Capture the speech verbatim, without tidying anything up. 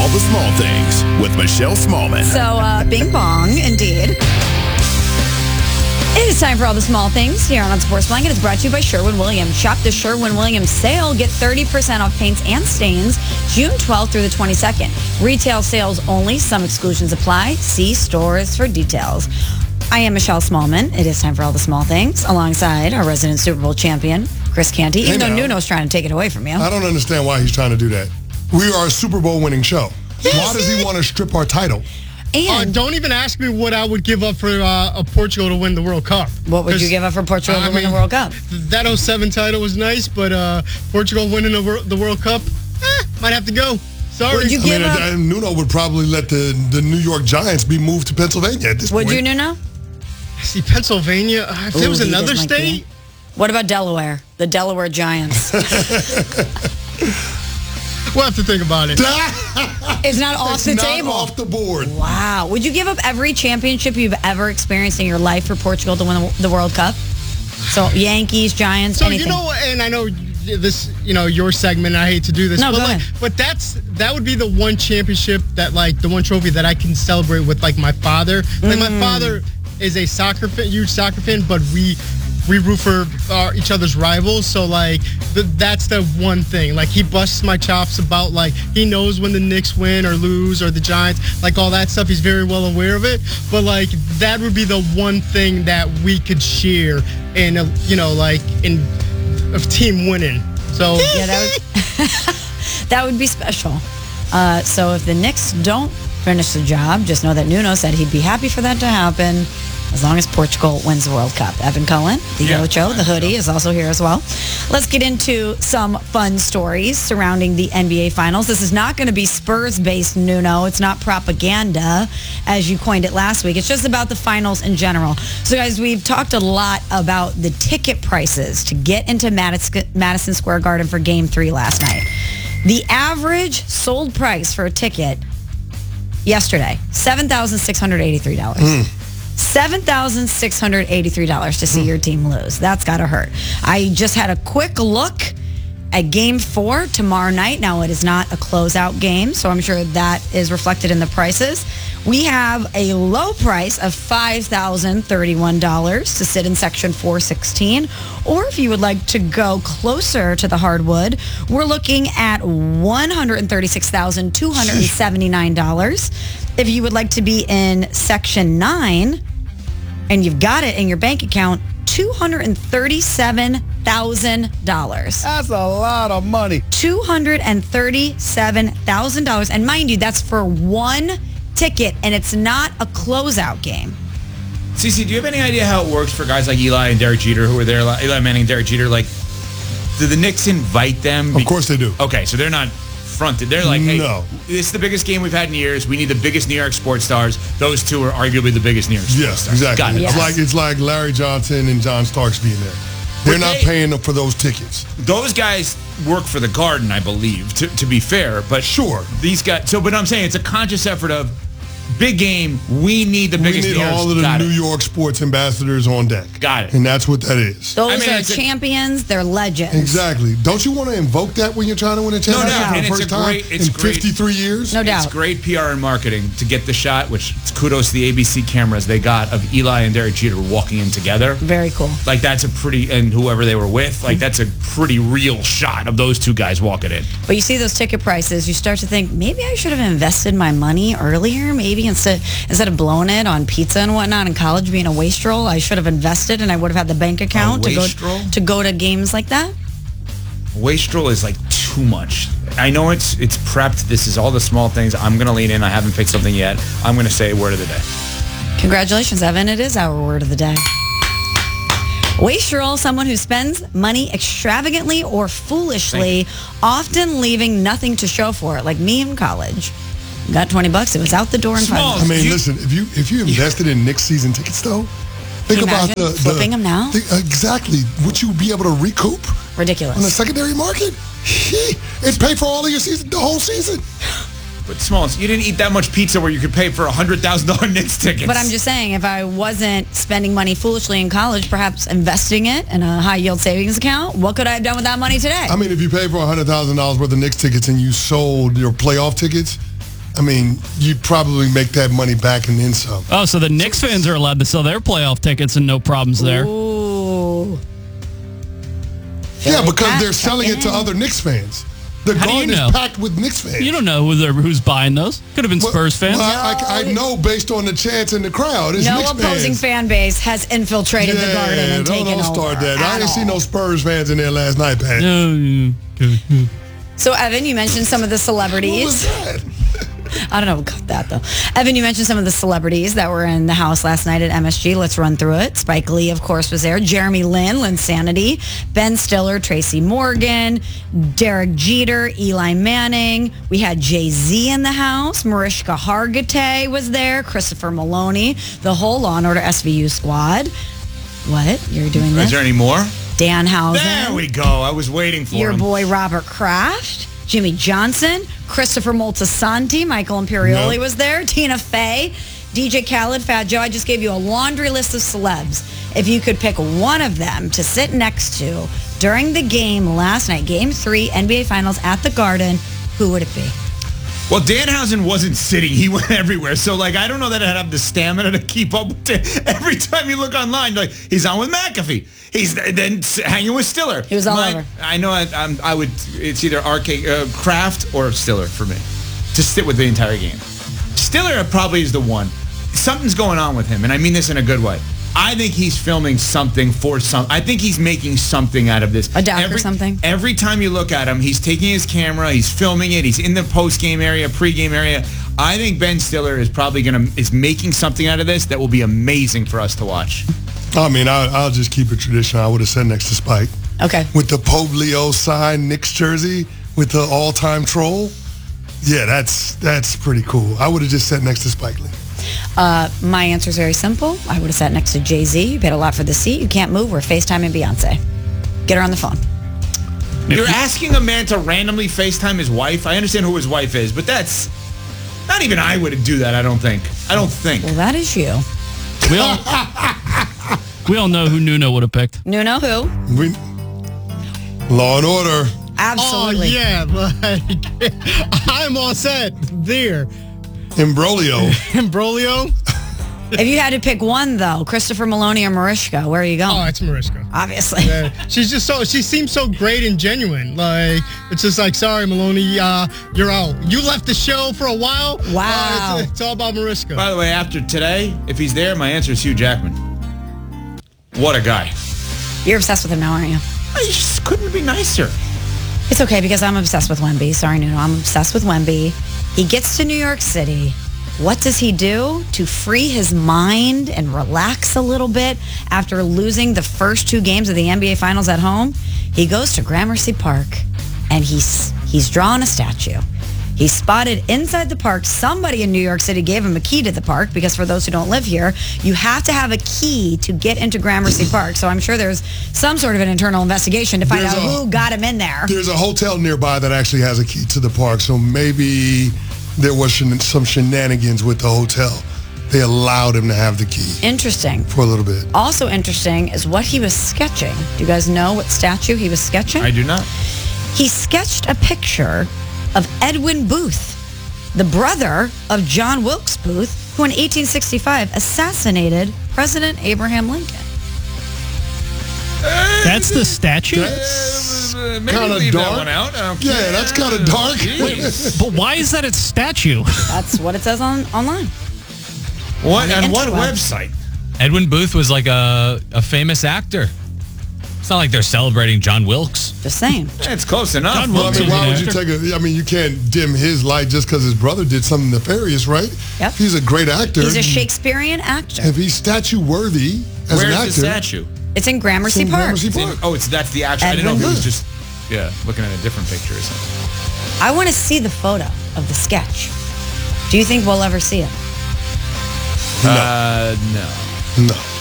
All the Small Things with Michelle Smallman. So, uh, bing bong, indeed. It is time for All the Small Things here on Sports Blanket. It's brought to you by Sherwin-Williams. Shop the Sherwin-Williams sale. Get thirty percent off paints and stains June twelfth through the twenty-second. Retail sales only. Some exclusions apply. See stores for details. I am Michelle Smallman. It is time for All the Small Things alongside our resident Super Bowl champion, Chris Canty, even Hey, though now. Nuno's trying to take it away from you. I don't understand why he's trying to do that. We are a Super Bowl winning show. Why does he want to strip our title? And Uh, don't even ask me what I would give up for uh, a Portugal to win the World Cup. what would you 'Cause, give up for Portugal I to win the mean, World Cup? That oh seven title was nice, but uh, Portugal winning the, wor- the World Cup, eh, might have to go. Sorry. Would you I give mean, up? uh, Nuno would probably let the, the New York Giants be moved to Pennsylvania at this Would point. you, Nuno? See, Pennsylvania, uh, if Ooh, it was he another doesn't like state, me. What about Delaware? The Delaware Giants. we'll have to think about it. It's not off It's the not table. off the board. Wow. Would you give up every championship you've ever experienced in your life for Portugal to win the, the World Cup? So Yankees, Giants, So, anything. you know, and I know this, you know, your segment, I hate to do this, No, but, go like, ahead. but that's, that would be the one championship that, like, the one trophy that I can celebrate with, like, my father. Like, Mm. my father is a soccer fan, huge soccer fan, but we, we root for our, each other's rivals. So, like, the, that's the one thing. Like, he busts my chops about, like, he knows when the Knicks win or lose or the Giants, like, all that stuff. He's very well aware of it. But, like, that would be the one thing that we could share in, a, you know, like, in of team winning. So, Yeah, that would, that would be special. Uh, so if the Knicks don't finish the job, just know that Nuno said he'd be happy for that to happen as long as Portugal wins the World Cup. Evan Cullen, the Yeah, Ocho, the hoodie, is also here as well. Let's get into some fun stories surrounding the N B A Finals. This is not going to be Spurs-based, Nuno. It's not propaganda, as you coined it last week. It's just about the finals in general. So, guys, we've talked a lot about the ticket prices to get into Madis- Madison Square Garden for Game three last night. The average sold price for a ticket yesterday, seven thousand six hundred eighty-three dollars. seven thousand six hundred eighty-three dollars to see your team lose. That's got to hurt. I just had a quick look at game four tomorrow night. Now, it is not a closeout game, so I'm sure that is reflected in the prices. We have a low price of five thousand thirty-one dollars to sit in section four sixteen. Or if you would like to go closer to the hardwood, we're looking at one hundred thirty-six thousand two hundred seventy-nine dollars. If you would like to be in section nine and you've got it in your bank account, two hundred thirty-seven thousand dollars. That's a lot of money. two hundred thirty-seven thousand dollars. And mind you, that's for one ticket, and it's not a closeout game. Cece, do you have any idea how it works for guys like Eli and Derek Jeter who were there? Like Eli Manning and Derek Jeter, like, do the Knicks invite them? Of course they do. Okay, so they're not fronted. They're like, hey, No. this is the biggest game we've had in years. We need the biggest New York sports stars. Those two are arguably the biggest New York sports Yes, stars. exactly. Got it. It's Yes. like it's like Larry Johnson and John Starks being there. They're But not they- paying them for those tickets. Those guys work for the Garden, I believe, to, to be fair. But Sure. these guys, so, but I'm saying it's a conscious effort of big game. We need the We biggest need New York. all of the Got New it. York sports ambassadors on deck. Got it. And that's what that is. Those I mean, are it's a- champions. They're legends. Exactly. Don't you want to invoke that when you're trying to win a championship doubt. for And the it's first a time great- it's in great. fifty-three years? No doubt. It's great P R and marketing to get the shot, which kudos to the A B C cameras they got of Eli and Derek Jeter walking in together. Very cool. Like, that's a pretty, and whoever they were with, like, that's a pretty real shot of those two guys walking in. But you see those ticket prices, you start to think, maybe I should have invested my money earlier. Maybe instead instead of blowing it on pizza and whatnot in college, being a wastrel, I should have invested and I would have had the bank account to go wastrel? to go to games like that. Wastrel is like too much. I know it's it's prepped. This is all the small things. I'm going to lean in. I haven't picked something yet. I'm going to say word of the day. Congratulations, Evan. It is our word of the day. Wastrel, someone who spends money extravagantly or foolishly, often leaving nothing to show for it. Like me in college. Got twenty bucks. It was out the door in Small. five I minutes. mean, You- listen, if you if you invested in Knicks season tickets, though, think you about imagine the, flipping the them now? think- exactly. Would you be able to recoup Ridiculous. on the secondary market? It paid for all of your season, the whole season. But Smalls, you didn't eat that much pizza where you could pay for a one hundred thousand dollars Knicks tickets. But I'm just saying, if I wasn't spending money foolishly in college, perhaps investing it in a high-yield savings account, what could I have done with that money today? I mean, if you paid for one hundred thousand dollars worth of Knicks tickets and you sold your playoff tickets, I mean, you'd probably make that money back and then some. Oh, so the Knicks fans are allowed to sell their playoff tickets and no problems there. Ooh. Yeah, Philly because Pat they're selling it to checking in. other Knicks fans. The How do you garden know? is packed with Knicks fans. You don't know who they're, who's buying those. Could have been Well, Spurs fans. Well, I, I, I know based on the chants in the crowd. It's No Knicks opposing fans. fan base has infiltrated yeah, the garden and don't, taken don't over. start that. I at didn't see all. no Spurs fans in there last night, Pat. No, yeah, okay. So, Evan, you mentioned some of the What celebrities. was that? I don't know what got that, though. Evan, you mentioned some of the celebrities that were in the house last night at M S G. Let's run through it. Spike Lee, of course, was there. Jeremy Lin, Linsanity. Ben Stiller, Tracy Morgan. Derek Jeter, Eli Manning. We had Jay-Z in the house. Mariska Hargitay was there. Christopher Maloney. The whole Law and Order S V U squad. What? You're doing Is this? there any more? Danhausen. There we go. I was waiting for Your him. boy Robert Kraft, Jimmy Johnson, Christopher Moltisanti, Michael Imperioli Nope. was there, Tina Fey, D J Khaled, Fat Joe. I just gave you a laundry list of celebs. If you could pick one of them to sit next to during the game last night, Game three, N B A Finals at the Garden, who would it be? Well, Danhausen wasn't sitting. He went everywhere. So, like, I don't know that I'd have the stamina to keep up with it. Every time you look online, like, he's on with McAfee. He's then hanging with Stiller. He was all My- over. I know I, I'm, I would, it's either R K, uh, Kraft or Stiller for me to sit with the entire game. Stiller probably is the one. Something's going on with him, and I mean this in a good way. I think he's filming something for some. I think he's making something out of this. A doc or every, something? Every time you look at him, he's taking his camera, he's filming it, he's in the post-game area, pre-game area. I think Ben Stiller is probably going to, is making something out of this that will be amazing for us to watch. I mean, I, I'll just keep it traditional. I would have sat next to Spike. Okay. With the Pope Leo signed Knicks jersey with the all-time troll. Yeah, that's that's pretty cool. I would have just sat next to Spike Lee. Uh, my answer is very simple. I would have sat next to Jay-Z. You paid a lot for the seat. You can't move. We're FaceTiming Beyonce. Get her on the phone. You're asking a man to randomly FaceTime his wife? I understand who his wife is, but that's, not even I would do that, I don't think. I don't think. Well, that is you. We all, we all know who Nuno would have picked. Nuno who? We, Law and Order. Absolutely. Oh, yeah. Like, I'm all set there. Imbroglio. Imbroglio? If you had to pick one, though, Christopher Maloney or Mariska, where are you going? Oh, it's Mariska. Obviously. Yeah. She's just so, she seems so great and genuine. Like, it's just like, sorry, Maloney, uh, you're out. You left the show for a while. Wow. Uh, it's, it's all about Mariska. By the way, after today, if he's there, my answer is Hugh Jackman. What a guy. You're obsessed with him now, aren't you? I just couldn't be nicer. It's okay because I'm obsessed with Wemby. Sorry, Nuno. I'm obsessed with Wemby. He gets to New York City. What does he do to free his mind and relax a little bit after losing the first two games of the N B A Finals at home? He goes to Gramercy Park and he's he's drawn a statue. He spotted inside the park. Somebody in New York City gave him a key to the park because for those who don't live here, you have to have a key to get into Gramercy Park. So I'm sure there's some sort of an internal investigation to find There's out a- who got him in there. There's a hotel nearby that actually has a key to the park, so maybe there was shen- some shenanigans with the hotel. They allowed him to have the key Interesting. for a little bit. Also interesting is what he was sketching. Do you guys know what statue he was sketching? I do not. He sketched a picture of Edwin Booth, the brother of John Wilkes Booth, who in eighteen sixty-five assassinated President Abraham Lincoln. That's the statue? That's Uh, maybe kind of leave dark. that one out. Okay. Yeah, that's kind of dark. Jeez. But why is that a statue? That's what it says on online. What On the and what interwebs. website? Edwin Booth was like a, a famous actor. It's not like they're celebrating John Wilkes. Just saying. It's close enough. John Well, I Wilkes mean, was why an would you actor. take a? I mean, you can't dim his light just because his brother did something nefarious, right? Yep. He's a great actor. He's a Shakespearean actor. If he's statue worthy as Where's an the actor, statue? It's in Gramercy it's in Park. Gramercy It's in- Park. oh, it's that's the actual. I didn't know Edwin if it was Booth. just yeah, looking at a different picture or something. I want to see the photo of the sketch. Do you think we'll ever see it? Uh, no. No.